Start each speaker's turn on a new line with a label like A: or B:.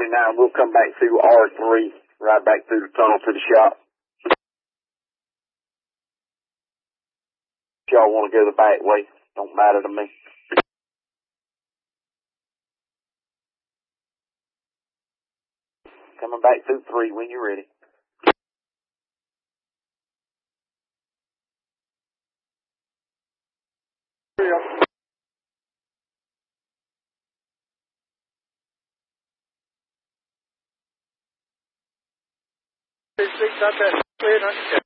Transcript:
A: 29. We'll come back through R3, right back through the tunnel to the shop. If y'all want to go the back way, don't matter to me. Coming back through 3 when you're ready.
B: Got that cleared,